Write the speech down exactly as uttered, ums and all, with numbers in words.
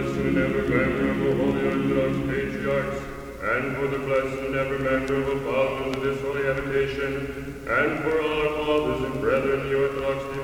citizen and every member of the Holy Orthodox Patriarchs, and for the blessed and every member of the fathers of this holy habitation, and for all our fathers and brethren, the Orthodox